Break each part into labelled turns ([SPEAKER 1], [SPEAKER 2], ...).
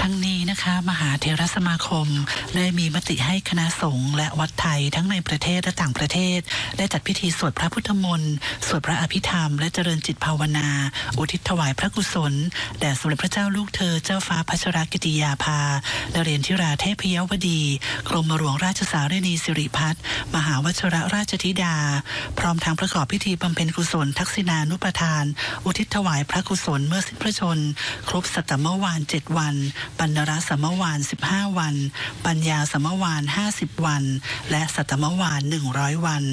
[SPEAKER 1] ทั้งนี้นะคะมหาเถรสมาคมได้มีมติให้คณะสงฆ์และวัดไทยทั้งในประเทศและต่างประเทศได้จัดพิธีสวดพระพุทธมนต์สวดพระอภิธรรมและเจริญจิตภาวนาอุทิศถวายพระกุศลแด่สมเด็จพระเจ้าลูกเธอเจ้าฟ้าพัชรกิติยาภานเรศธิราเทพยวดีกรมหลวงราชสารินีสิริพัฒน์มหาวชิรราชธิดาพร้อมทางประกอบพิธีบำเพ็ญกุศลทักษิณานุปทานอุทิศถวายพระกุศลเมื่อสิ้นพระชนม์ครบสัตตมวาล7 วันปัณณรสัมมวาล15 วันปัญญาสัมมวาล50 วันและสัตตมวาล100 วัน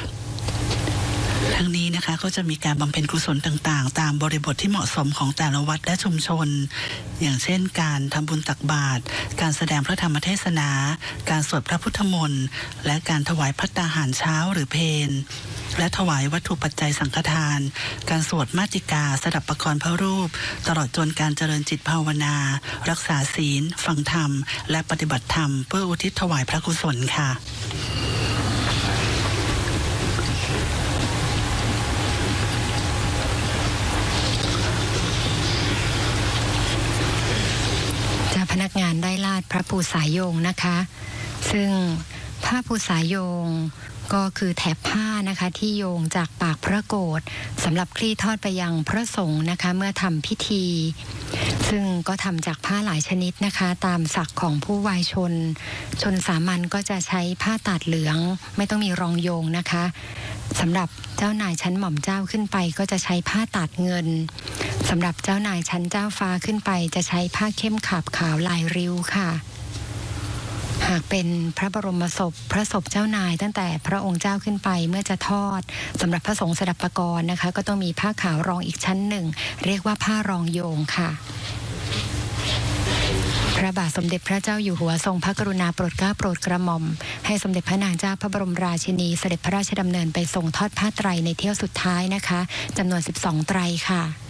[SPEAKER 1] ทั้งนี้นะคะก็จะมีการบำเพ็ญกุศลต่างๆตามบริบทที่เหมาะสมของแต่ละวัดและชุมชนอย่างเช่นการทำบุญตักบาตรการแสดงพระธรรมเทศนาการสวดพระพุทธมนต์และการถวายภัตตาหารเช้าหรือเพลและถวายวัตถุปัจจัยสังฆทานการสวดมาติกาสดับประกรณ์พระรูปตลอดจนการเจริญจิตภาวนารักษาศีลฟังธรรมและปฏิบัติธรรมเพื่ออุทิศถวายพระกุศลค่ะ
[SPEAKER 2] พนักงานได้ลาดพระภูษาโยงนะคะซึ่งผ้าภูษาโยงก็คือแถบผ้านะคะที่โยงจากปากพระโกฐสำหรับคลี่ทอดไปยังพระสงฆ์นะคะเมื่อทำพิธีซึ่งก็ทำจากผ้าหลายชนิดนะคะตามศักดิ์ของผู้วายชนสามัญก็จะใช้ผ้าตัดเหลืองไม่ต้องมีรองโยงนะคะสำหรับเจ้านายชั้นหม่อมเจ้าขึ้นไปก็จะใช้ผ้าตัดเงินสำหรับเจ้านายชั้นเจ้าฟ้าขึ้นไปจะใช้ผ้าเข้มขาบขาวลายริ้วค่ะหากเป็นพระบรมศพพระศพเจ้านายตั้งแต่พระองค์เจ้าขึ้นไปเมื่อจะทอดสำหรับพระสงฆ์สดับปกรณ์นะคะก็ต้องมีผ้าขาวรองอีกชั้นหนึ่งเรียกว่าผ้ารองโยงค่ะพระบาทสมเด็จพระเจ้าอยู่หัวทรงพระกรุณาโปรดเกล้าโปรดกระหม่อมให้สมเด็จพระนางเจ้าพระบรมราชินีเสด็จพระราชดำเนินไปทรงทอดผ้าไตรในเที่ยวสุดท้ายนะคะจำนวน12 ไตรค่ะ